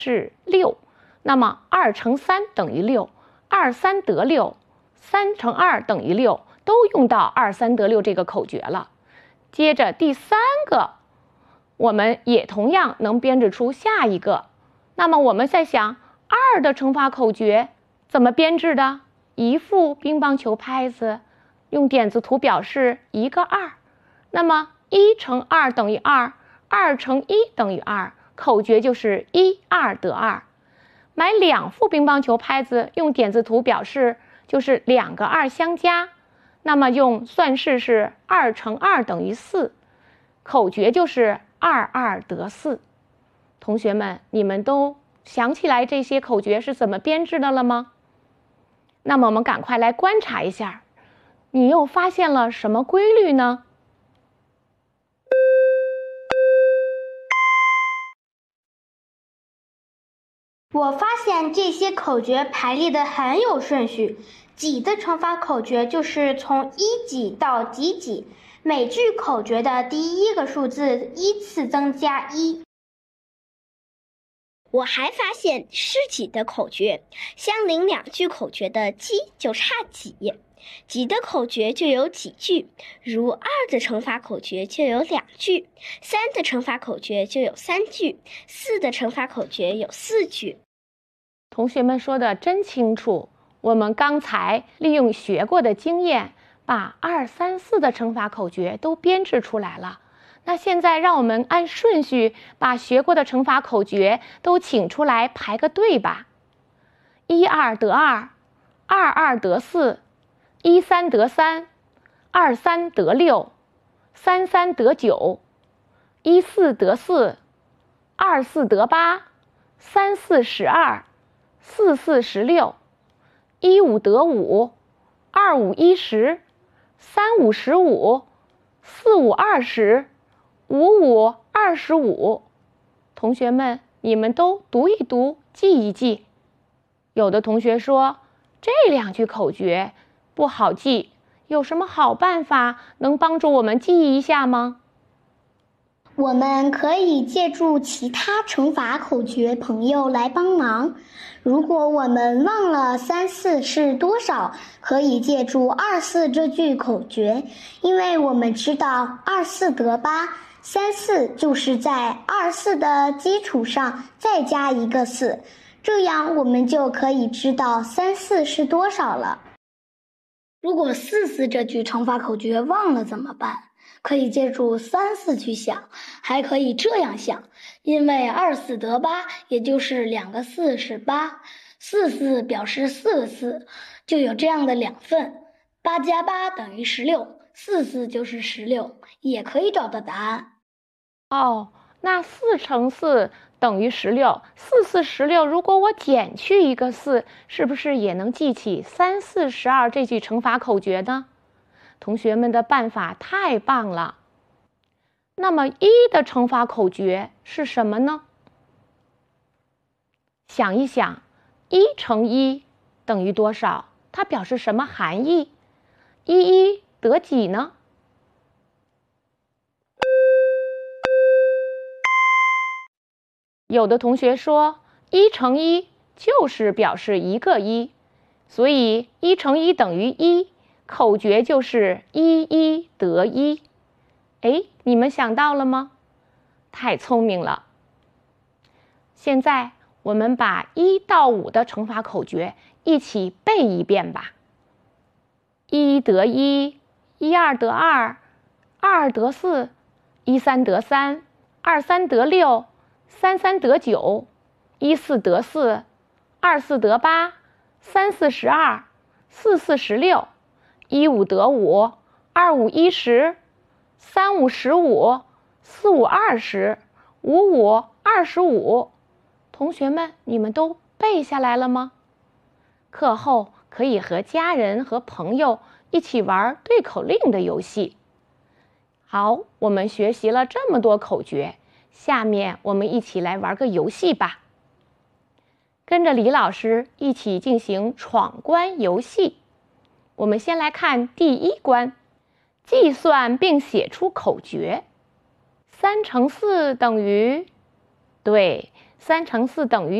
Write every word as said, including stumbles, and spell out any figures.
是六，那么二乘三等于六，二三得六，三乘二等于六，都用到二三得六这个口诀了。接着第三个，我们也同样能编制出下一个。那么我们在想，二的乘法口诀怎么编制的？一副乒乓球拍子，用点字图表示一个二。那么一乘二等于二，二乘一等于二，口诀就是一二得二。买两副乒乓球拍子，用点字图表示就是两个二相加。那么用算式是二乘二等于四，口诀就是二二得四。同学们，你们都想起来这些口诀是怎么编制的了吗？那么我们赶快来观察一下，你又发现了什么规律呢？ 我发现这些口诀排列的很有顺序。几的乘法口诀就是从一几到几几，每句口诀的第一个数字依次增加一。 我还发现诗几的口诀相邻两句口诀的几就差几，几的口诀就有几句，如二的乘法口诀就有两句，三的乘法口诀就有三句，四的乘法口诀有四句。 同学们说的真清楚，我们刚才利用学过的经验，把二三四的乘法口诀都编制出来了。那现在让我们按顺序把学过的乘法口诀都请出来排个队吧。一二得二，二二得四，一三得三，二三得六，三三得九，一四得四，二四得八，三四十二，四四十六，一五得五，二五一十，三五十五，四五二十，五五二十五。同学们，你们都读一读，记一记。有的同学说这两句口诀不好记，有什么好办法能帮助我们记一下吗？ 我们可以借助其他乘法口诀朋友来帮忙。如果我们忘了三四是多少，可以借助二四这句口诀，因为我们知道二四得八，三四就是在二四的基础上再加一个四，这样我们就可以知道三四是多少了。如果四四这句乘法口诀忘了怎么办？可以借助三四去想，还可以这样想，因为二四得八，也就是两个四是八，四四表示四个四，就有这样的两份，八加八等于十六，四四就是十六，也可以找到答案。 哦，那四乘四等于十六，四四十六，如果我减去一个四，是不是也能记起三四十二这句乘法口诀呢？同学们的办法太棒了。那么一的乘法口诀是什么呢？想一想，一乘一等于多少？它表示什么含义？一一得几呢？有的同学说一乘一就是表示一个一，所以一乘一等于一，口诀就是一一得一。哎，你们想到了吗？太聪明了。现在我们把一到五的乘法口诀一起背一遍吧。一得一，一二得二，二二得四，一三得三，二三得六，三三得九，一四得四，二四得八，三四十二，四四十六，一五得五，二五一十，三五十五，四五二十，五五二十五。同学们，你们都背下来了吗？课后可以和家人和朋友一起玩对口令的游戏。好，我们学习了这么多口诀，下面我们一起来玩个游戏吧。跟着李老师一起进行闯关游戏。我们先来看第一关，计算并写出口诀。三乘四等于，对， 三乘四等于